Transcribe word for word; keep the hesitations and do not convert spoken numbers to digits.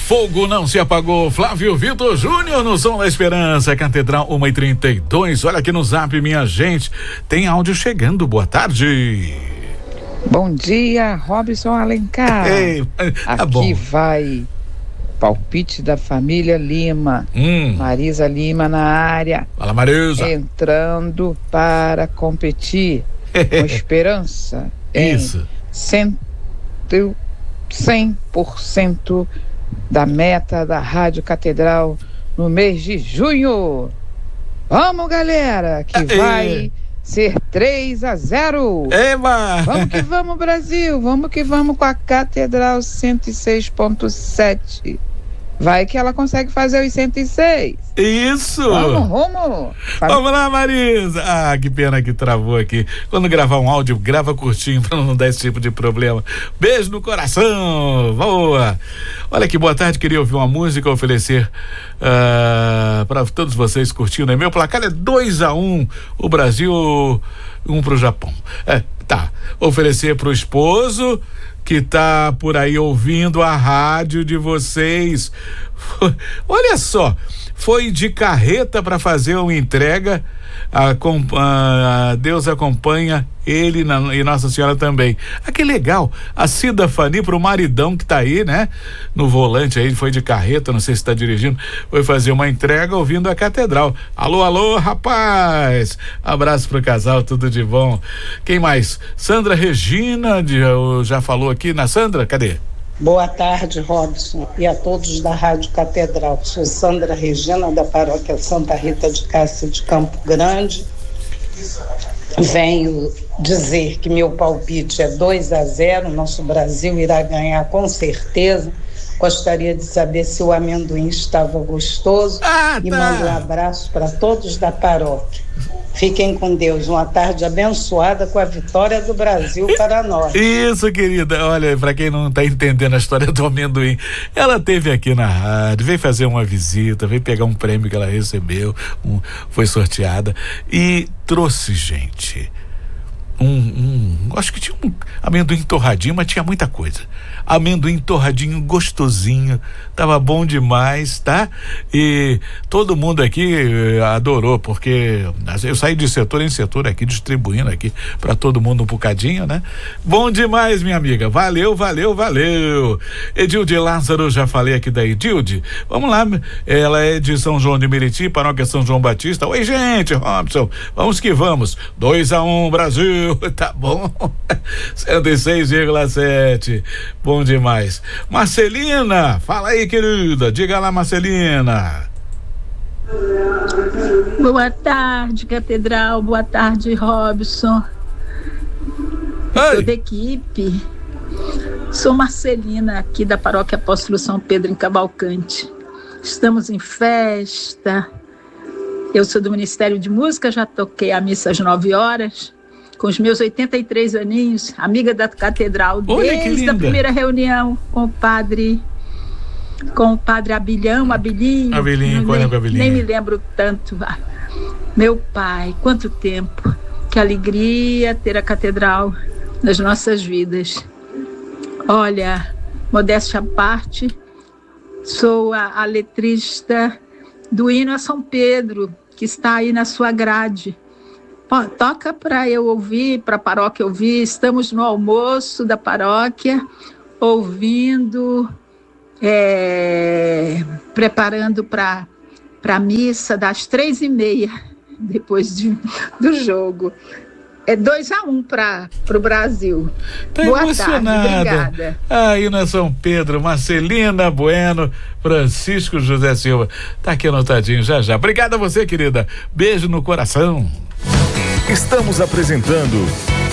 fogo não se apagou. Flávio Vitor Júnior no Som da Esperança, Catedral uma e trinta e dois. Olha aqui no Zap, minha gente. Tem áudio chegando. Boa tarde. Bom dia, Robson Alencar. Ei, tá aqui bom. vai palpite da família Lima. Hum. Marisa Lima na área. Fala, Marisa. Entrando para competir com esperança. Isso. Em cem por cento da meta da Rádio Catedral no mês de junho. Vamos, galera, que Aê. vai ser três a zero. Eba! Vamos que vamos, Brasil. Vamos que vamos com a Catedral cento e seis ponto sete. Vai que ela consegue fazer os cento e seis. Isso! Vamos, rumo! Vamos lá, Marisa! Ah, que pena que travou aqui. Quando gravar um áudio, grava curtinho pra não dar esse tipo de problema. Beijo no coração! Boa! Olha que boa tarde, queria ouvir uma música, oferecer uh, para todos vocês curtindo. Meu placar é dois a um, o Brasil, um pro Japão. É, tá. Oferecer pro esposo que tá por aí ouvindo a rádio de vocês. Olha só, foi de carreta para fazer uma entrega. A, a, a Deus acompanha ele na, e Nossa Senhora também. Ah, que legal. A Cida Fani pro maridão que tá aí, né? No volante aí, foi de carreta, não sei se tá dirigindo, foi fazer uma entrega ouvindo a Catedral. Alô, alô, rapaz! Abraço pro casal, tudo de bom. Quem mais? Sandra Regina, de, já falou aqui na Sandra, cadê? Boa tarde, Robson, e a todos da Rádio Catedral. Sou Sandra Regina, da Paróquia Santa Rita de Cássia de Campo Grande. Venho dizer que meu palpite é dois a zero, nosso Brasil irá ganhar com certeza. Gostaria de saber se o amendoim estava gostoso. Ah, e tá. mando um abraço para todos da paróquia. Fiquem com Deus, uma tarde abençoada com a vitória do Brasil para nós. Isso, querida, olha, pra quem não tá entendendo a história do amendoim, ela teve aqui na rádio, veio fazer uma visita, veio pegar um prêmio que ela recebeu, um, foi sorteada e trouxe, gente, um, um, acho que tinha um amendoim torradinho, mas tinha muita coisa. Amendoim torradinho, gostosinho, tava bom demais, tá? E todo mundo aqui eh, adorou, porque eu saí de setor em setor aqui, distribuindo aqui para todo mundo um bocadinho, né? Bom demais, minha amiga, valeu, valeu, valeu. Edilde Lázaro, já falei aqui da Edilde, vamos lá, ela é de São João de Meriti, Paróquia São João Batista. Oi, gente, Robson, vamos que vamos, dois a um, Brasil, tá bom? cento e seis vírgula sete, bom demais. Marcelina, fala aí, querida, diga lá, Marcelina. Boa tarde, Catedral, boa tarde, Robson. Oi. Toda a equipe. Sou Marcelina, aqui da Paróquia Apóstolo São Pedro, em Cavalcante. Estamos em festa. Eu sou do Ministério de Música, já toquei a missa às nove horas. Com os meus oitenta e três aninhos, amiga da Catedral, Olha, desde a primeira reunião com o padre, com o padre Abilhão, Abilinho. Abilinho, qual é o Abilinho? Nem me lembro tanto. Meu pai, quanto tempo, que alegria ter a Catedral nas nossas vidas. Olha, modéstia à parte, sou a, a letrista do hino a São Pedro, que está aí na sua grade. Toca para eu ouvir, para a paróquia ouvir. Estamos no almoço da paróquia, ouvindo, é, preparando para a missa das três e meia, depois de, do jogo. É dois a um para o Brasil. Tá Boa emocionada. tarde, obrigada. Aí na São Pedro, Marcelina Bueno, Francisco José Silva. Tá aqui anotadinho já já. Obrigado a você, querida. Beijo no coração. Estamos apresentando